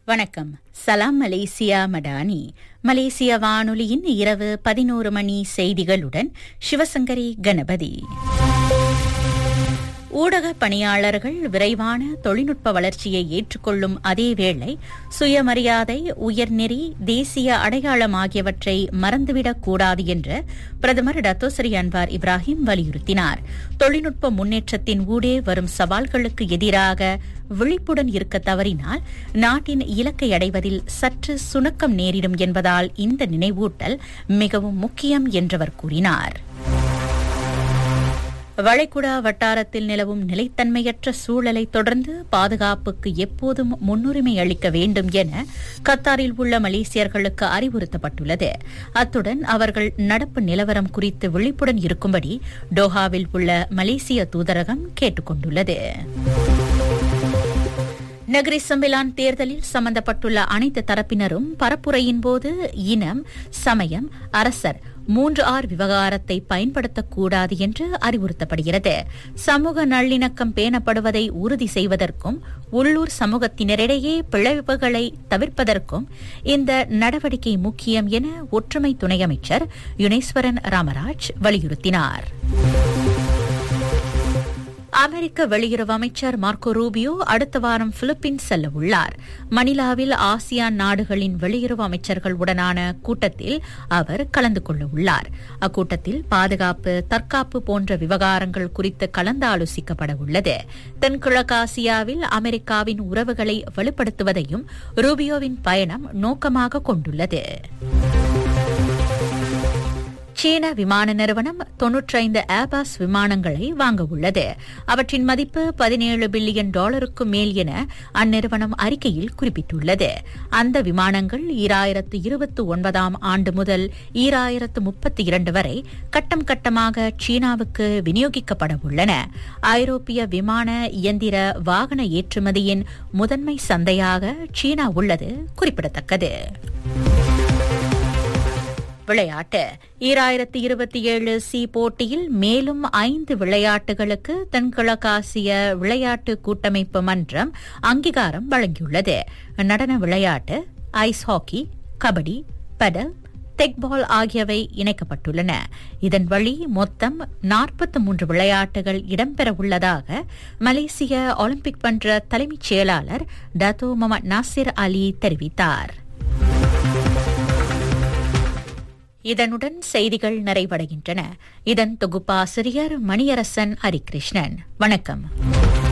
வணக்கம். சலாம் மலேசியா மடானி. மலேசிய வானொலியின் இரவு 11 மணி செய்திகளுடன் சிவசங்கரி கணபதி. ஊடக பணியாளர்கள் விரைவான தொழில்நுட்ப வளர்ச்சியை ஏற்றுக்கொள்ளும் அதேவேளை சுயமரியாதை, உயர்நெறி, தேசிய அடையாளம் ஆகியவற்றை மறந்துவிடக் கூடாது என்று பிரதமர் டத்தோஸ்ரீ அன்வார் இப்ராஹிம் வலியுறுத்தினார். தொழில்நுட்ப முன்னேற்றத்தின் ஊடே வரும் சவால்களுக்கு எதிராக விழிப்புடன் இருக்க தவறினால் நாட்டின் இலக்கை அடைவதில் சற்று சுணக்கம் நேரிடும் என்பதால் இந்த நினைவூட்டல் மிகவும் முக்கியம் என்றவர் கூறினார். வளைகுடா வட்டாரத்தில் நிலவும் நிலைத்தன்மையற்ற சூழலை தொடர்ந்து பாதுகாப்புக்கு எப்போதும் முன்னுரிமை அளிக்க வேண்டும் என கத்தாரில் உள்ள மலேசியர்களுக்கு அறிவுறுத்தப்பட்டுள்ளது. அத்துடன் அவர்கள் நடப்பு நிலவரம் குறித்து விழிப்புடன் இருக்கும்படி டோஹாவில் உள்ள மலேசிய தூதரகம் கேட்டுக் கொண்டுள்ளது. நகரி சம்பிலான் தேர்தலில் சம்பந்தப்பட்டுள்ள அனைத்து தரப்பினரும் பரப்புரையின் போது இனம், சமயம், அரசர் 3R விவகாரத்தை பயன்படுத்தக்கூடாது என்று அறிவுறுத்தப்படுகிறது. சமூக நல்லிணக்கம் பேணப்படுவதை உறுதி செய்வதற்கும் உள்ளூர் சமூகத்தினரிடையே பிளவுகளை தவிர்ப்பதற்கும் இந்த நடவடிக்கை முக்கியம் என ஒற்றுமை துணை அமைச்சர் யுனேஸ்வரன் ராமராஜ் வலியுறுத்தினார். அமெரிக்க வெளியுறவு அமைச்சர் மார்க்கோ ரூபியோ அடுத்த வாரம் பிலிப்பீன்ஸ் செல்ல உள்ளார். மணிலாவில் ஆசியான் நாடுகளின் வெளியுறவு அமைச்சர்கள் உடனான கூட்டத்தில் அவர் கலந்து கொள்ள உள்ளார். அக்கூட்டத்தில் பாதுகாப்பு, தற்காப்பு போன்ற விவகாரங்கள் குறித்து கலந்தாலோசிக்கப்பட உள்ளது. தென்கிழக்காசியாவில் அமெரிக்காவின் உறவுகளை வலுப்படுத்துவதையும் ரூபியோவின் பயணம் நோக்கமாக கொண்டுள்ளது. சீன விமான நிறுவனம் 95 ஏர்பஸ் விமானங்களை வாங்க உள்ளது. அவற்றின் மதிப்பு $17 பில்லியன் மேல் என அந்நிறுவனம் அறிக்கையில் குறிப்பிட்டுள்ளது. அந்த விமானங்கள் 2029 ஆண்டு முதல் 2032 வரை கட்டம் கட்டமாக சீனாவுக்கு விநியோகிக்கப்பட உள்ளன. ஐரோப்பிய விமான இயந்திர வாகன ஏற்றுமதியின் முதன்மை சந்தையாக சீனா உள்ளது குறிப்பிடத்தக்கது. விளையாட்டு. 2027 சி போட்டியில் மேலும் 5 விளையாட்டுகளுக்கு தென்கிழக்காசிய விளையாட்டு கூட்டமைப்பு மன்றம் அங்கீகாரம் வழங்கியுள்ளது. நடன விளையாட்டு, ஐஸ் ஹாக்கி, கபடி, பெடல், தெக்பால் ஆகியவை இணைக்கப்பட்டுள்ளன. இதன் வழி மொத்தம் 43 விளையாட்டுகள் இடம்பெற உள்ளதாக மலேசிய ஒலிம்பிக் மன்ற தலைமைச் செயலாளர் டத்தோ முகமது நாசிர் அலி தெரிவித்தார். இதனுடன் செய்திகள் நிறைவடைகின்றன. இதன் தொகுப்பாசிரியர் மணியரசன் ஹரிகிருஷ்ணன். வணக்கம்.